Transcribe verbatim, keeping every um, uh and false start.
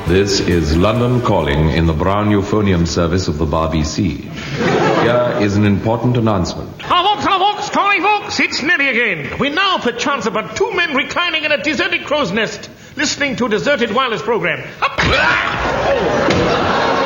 This is London Calling in the Brown Euphonium service of the Barbie Siege. Here is an important announcement. Our folks, our folks, calling folks, it's Neddy again. We now perchance about two men reclining in a deserted crow's nest, listening to a deserted wireless program. Up.